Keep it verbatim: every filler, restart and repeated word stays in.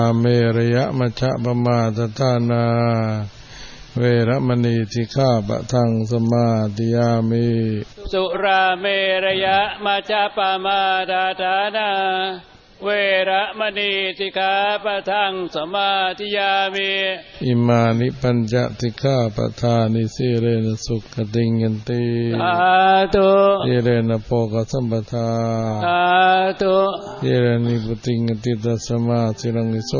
เมระยะมัชฌะปมาทฐานาเวรมณีสิกขาปะทังสมาธิยามิสุราเมระยะมัชฌะปมาทฐานาเวรมณีสิกขาปะทังสมาธิยามิอิมานิปัญจสิกขาปทานิสิเรนะสุขติงยันติสาธุสิเรนะโภคสัมปทาสาธุสิเรนิพุติงติตัสสมาสิรังวิโส